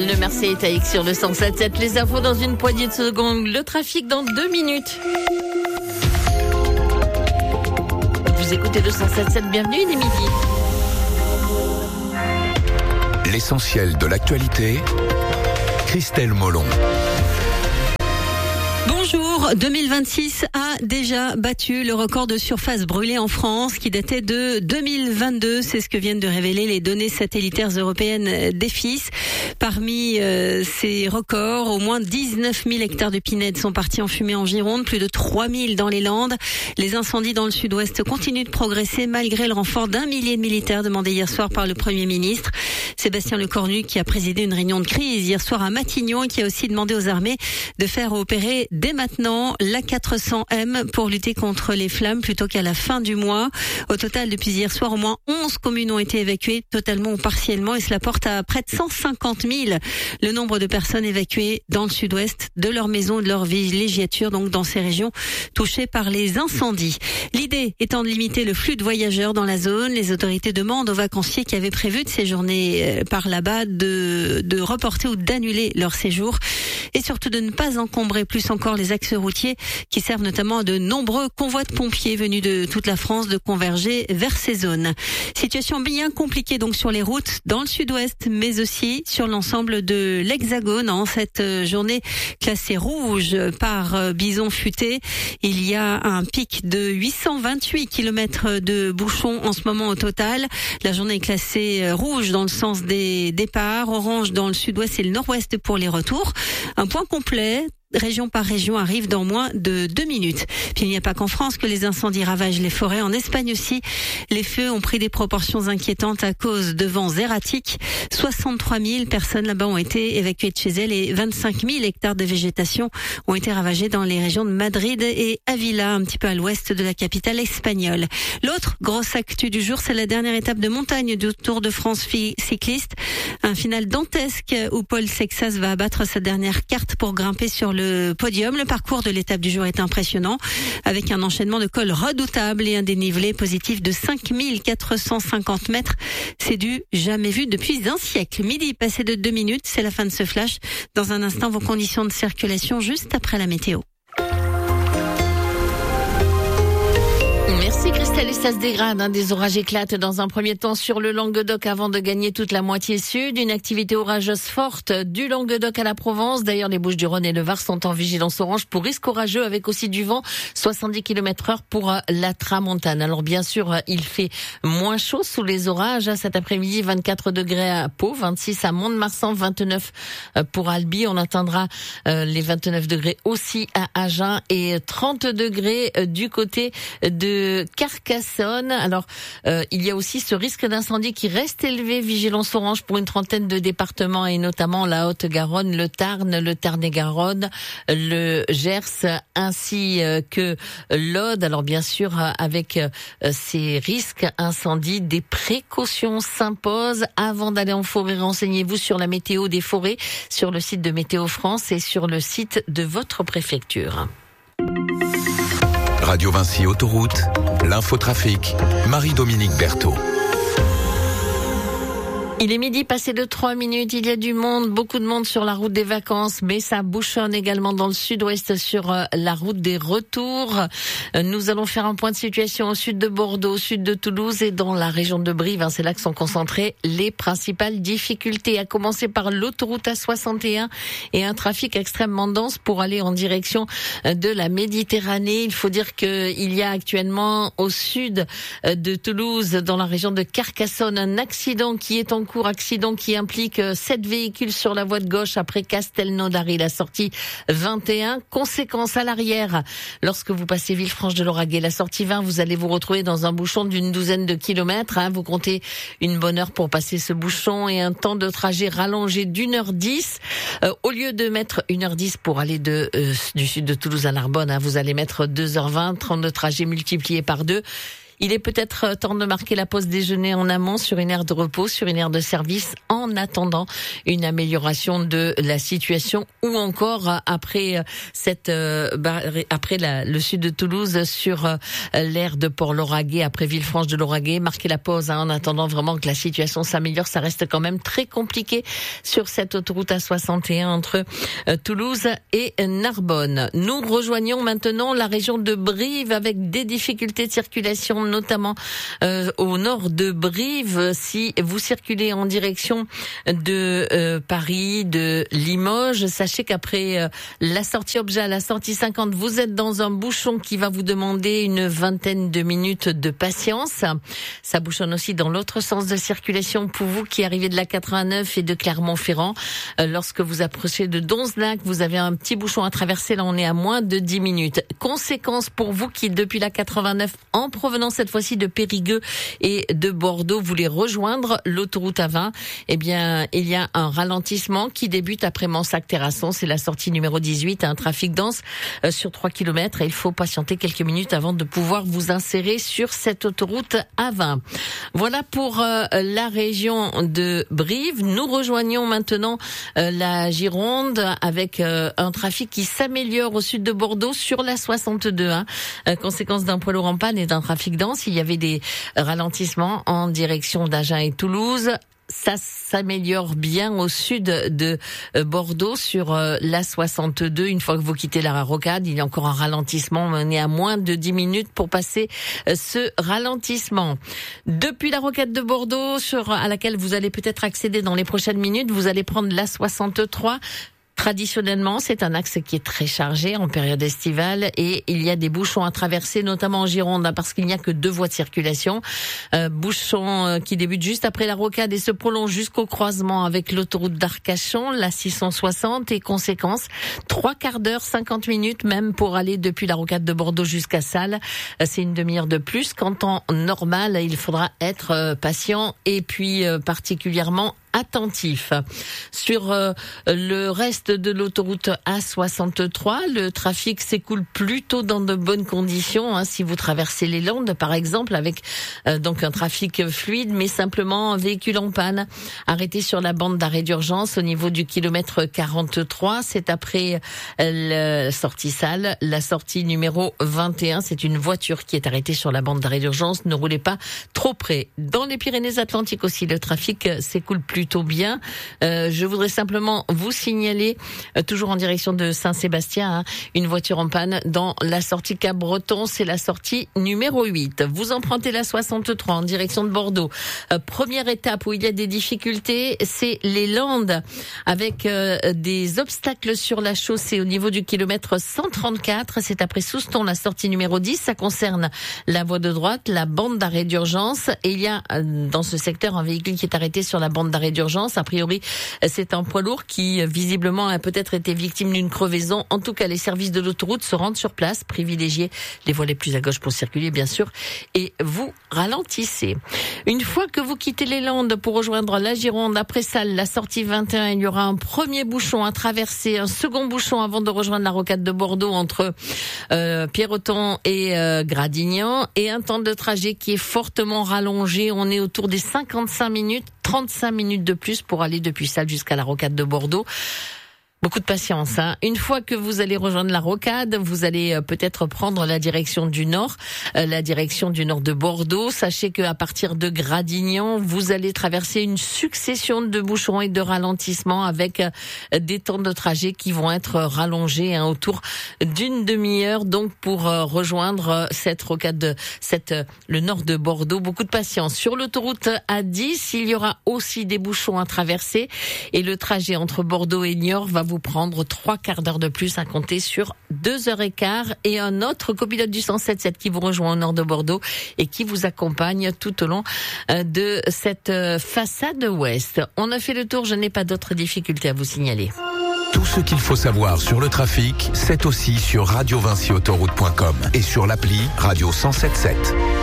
Le Marseille est à Aix sur le 107.7. Les infos dans une poignée de secondes. Le trafic dans 2 minutes. Vous écoutez le 107.7. Bienvenue, il est midi. L'essentiel de l'actualité, Christelle Molon. Bonjour, 2026 a déjà battu le record de surface brûlée en France qui datait de 2022. C'est ce que viennent de révéler les données satellitaires européennes d'EFIS. Parmi ces records, au moins 19 000 hectares de pinèdes sont partis en fumée en Gironde, plus de 3 000 dans les Landes. Les incendies dans le sud-ouest continuent de progresser malgré le renfort d'1 millier de militaires demandé hier soir par le Premier ministre. Sébastien Lecornu qui a présidé une réunion de crise hier soir à Matignon et qui a aussi demandé aux armées de faire opérer dès maintenant l'A400M pour lutter contre les flammes plutôt qu'à la fin du mois. Au total, depuis hier soir, au moins 11 communes ont été évacuées totalement ou partiellement et cela porte à près de 150 000 le nombre de personnes évacuées dans le sud-ouest de leur maison et de leur villégiature, donc dans ces régions touchées par les incendies. L'idée étant de limiter le flux de voyageurs dans la zone, les autorités demandent aux vacanciers qui avaient prévu de séjourner par là-bas de reporter ou d'annuler leur séjour et surtout de ne pas encombrer plus encore les axes routiers qui servent notamment à de nombreux convois de pompiers venus de toute la France de converger vers ces zones. Situation bien compliquée donc sur les routes dans le sud-ouest mais aussi sur l'ensemble de l'Hexagone. En cette journée classée rouge par Bison Futé, il y a un pic de 828 km de bouchons en ce moment au total. La journée est classée rouge dans le sens des départs, orange dans le sud-ouest et le nord-ouest pour les retours. Un point complet région par région arrive dans moins de 2 minutes. Puis il n'y a pas qu'en France que les incendies ravagent les forêts. En Espagne aussi, les feux ont pris des proportions inquiétantes à cause de vents erratiques. 63 000 personnes là-bas ont été évacuées de chez elles et 25 000 hectares de végétation ont été ravagés dans les régions de Madrid et Ávila, un petit peu à l'ouest de la capitale espagnole. L'autre grosse actu du jour, c'est la dernière étape de montagne du Tour de France cycliste. Un final dantesque où Paul Sexas va abattre sa dernière carte pour grimper sur le podium. Le parcours de l'étape du jour est impressionnant avec un enchaînement de cols redoutables et un dénivelé positif de 5450 mètres. C'est du jamais vu depuis un siècle. Midi passé de 2 minutes, c'est la fin de ce flash. Dans un instant, vos conditions de circulation juste après la météo. Merci Christelle, et ça se dégrade, des orages éclatent dans un premier temps sur le Languedoc avant de gagner toute la moitié sud. Une activité orageuse forte du Languedoc à la Provence. D'ailleurs, les Bouches-du-Rhône et le Var sont en vigilance orange pour risque orageux avec aussi du vent, 70 km/h pour la Tramontane. Alors bien sûr, il fait moins chaud sous les orages. Cet après-midi, 24 degrés à Pau, 26 à Mont-de-Marsan, 29 pour Albi. On atteindra les 29 degrés aussi à Agen et 30 degrés du côté de Carcassonne. Alors, il y a aussi ce risque d'incendie qui reste élevé. Vigilance orange pour une trentaine de départements et notamment la Haute-Garonne, le Tarn, le Tarn-et-Garonne, le Gers ainsi que l'Aude. Alors bien sûr, avec ces risques incendies, des précautions s'imposent. Avant d'aller en forêt, renseignez-vous sur la météo des forêts, sur le site de Météo France et sur le site de votre préfecture. Radio Vinci Autoroute, l'infotrafic, Marie-Dominique Berthaud. Il est midi passé de 3 minutes, il y a du monde, beaucoup de monde sur la route des vacances, mais ça bouchonne également dans le sud-ouest sur la route des retours. Nous allons faire un point de situation au sud de Bordeaux, au sud de Toulouse et dans la région de Brive. C'est là que sont concentrées les principales difficultés, à commencer par l'autoroute A61 et un trafic extrêmement dense pour aller en direction de la Méditerranée. Il faut dire qu'il y a actuellement au sud de Toulouse, dans la région de Carcassonne, un accident qui est en cours, accident qui implique 7 véhicules sur la voie de gauche après Castelnaudary, la sortie 21. Conséquence à l'arrière, lorsque vous passez Villefranche-de-Lauragais, la sortie 20, vous allez vous retrouver dans un bouchon d'une douzaine de kilomètres. Vous comptez une bonne heure pour passer ce bouchon et un temps de trajet rallongé d'1h10. Au lieu de mettre 1h10 pour aller du sud de Toulouse à Narbonne, vous allez mettre 2h20, temps de trajet multiplié par 2. Il est peut-être temps de marquer la pause déjeuner en amont sur une aire de repos, sur une aire de service, en attendant une amélioration de la situation, ou encore après le sud de Toulouse sur l'aire de Port-Lauragais, après Villefranche de Lauragais. Marquer la pause en attendant vraiment que la situation s'améliore. Ça reste quand même très compliqué sur cette autoroute A61 entre Toulouse et Narbonne. Nous rejoignons maintenant la région de Brive avec des difficultés de circulation, notamment au nord de Brive. Si vous circulez en direction de Paris, de Limoges, sachez qu'après la sortie Obja, la sortie 50, vous êtes dans un bouchon qui va vous demander une vingtaine de minutes de patience. Ça bouchonne aussi dans l'autre sens de circulation pour vous qui arrivez de la 89 et de Clermont-Ferrand. Lorsque vous approchez de Donzelac, vous avez un petit bouchon à traverser. Là, on est à moins de 10 minutes. Conséquence pour vous qui, depuis la 89, en provenance cette fois-ci de Périgueux et de Bordeaux, voulez rejoindre l'autoroute A20, eh bien, il y a un ralentissement qui débute après Mansac-Terrasson. C'est la sortie numéro 18, un trafic dense sur 3 km et il faut patienter quelques minutes avant de pouvoir vous insérer sur cette autoroute A20. Voilà pour la région de Brive. Nous rejoignons maintenant la Gironde avec un trafic qui s'améliore au sud de Bordeaux sur la 62. Conséquence d'un poids lourd en panne et d'un trafic dense. Il y avait des ralentissements en direction d'Agen et Toulouse. Ça s'améliore bien au sud de Bordeaux sur la 62. Une fois que vous quittez la rocade, il y a encore un ralentissement. On est à moins de 10 minutes pour passer ce ralentissement. Depuis la rocade de Bordeaux, à laquelle vous allez peut-être accéder dans les prochaines minutes, vous allez prendre la 63. Traditionnellement, c'est un axe qui est très chargé en période estivale et il y a des bouchons à traverser, notamment en Gironde, parce qu'il n'y a que 2 voies de circulation. Bouchons qui débutent juste après la rocade et se prolongent jusqu'au croisement avec l'autoroute d'Arcachon, la 660, et conséquence, 3 quarts d'heure, 50 minutes même pour aller depuis la rocade de Bordeaux jusqu'à Salles. C'est une demi-heure de plus. Qu'en temps normal, il faudra être patient et puis particulièrement attentif. Sur le reste de l'autoroute A63, le trafic s'écoule plutôt dans de bonnes conditions. Si vous traversez les Landes, par exemple, avec donc un trafic fluide, mais simplement un véhicule en panne arrêté sur la bande d'arrêt d'urgence au niveau du kilomètre 43. C'est après la sortie Salles, la sortie numéro 21. C'est une voiture qui est arrêtée sur la bande d'arrêt d'urgence. Ne roulez pas trop près. Dans les Pyrénées-Atlantiques aussi, le trafic s'écoule plutôt bien. Je voudrais simplement vous signaler, toujours en direction de Saint-Sébastien, une voiture en panne dans la sortie Cap-Breton. C'est la sortie numéro 8. Vous empruntez la 63 en direction de Bordeaux. Première étape où il y a des difficultés, c'est les Landes, avec des obstacles sur la chaussée au niveau du kilomètre 134. C'est après Souston, la sortie numéro 10. Ça concerne la voie de droite, la bande d'arrêt d'urgence. Et il y a dans ce secteur un véhicule qui est arrêté sur la bande d'arrêt d'urgence. A priori, c'est un poids lourd qui visiblement a peut-être été victime d'une crevaison. En tout cas, les services de l'autoroute se rendent sur place, privilégiez les voies les plus à gauche pour circuler, bien sûr, et vous ralentissez. Une fois que vous quittez les Landes pour rejoindre la Gironde, après Salles, la sortie 21, il y aura un premier bouchon à traverser, un second bouchon avant de rejoindre la rocade de Bordeaux entre Pierreton et Gradignan, et un temps de trajet qui est fortement rallongé. On est autour des 55 minutes, 35 minutes de plus pour aller depuis Salles jusqu'à la rocade de Bordeaux. Beaucoup de patience. Une fois que vous allez rejoindre la rocade, vous allez peut-être prendre la direction du nord de Bordeaux. Sachez qu'à partir de Gradignan, vous allez traverser une succession de bouchons et de ralentissements avec des temps de trajet qui vont être rallongés autour d'une demi-heure. Donc pour rejoindre cette rocade, le nord de Bordeaux, beaucoup de patience. Sur l'autoroute A10, il y aura aussi des bouchons à traverser et le trajet entre Bordeaux et Niort va vous prendre 3 quarts d'heure de plus à compter sur 2h15 et un autre copilote du 107.7 qui vous rejoint au nord de Bordeaux et qui vous accompagne tout au long de cette façade ouest. On a fait le tour, je n'ai pas d'autres difficultés à vous signaler. Tout ce qu'il faut savoir sur le trafic, c'est aussi sur radiovinciautoroute.com et sur l'appli Radio 107.7.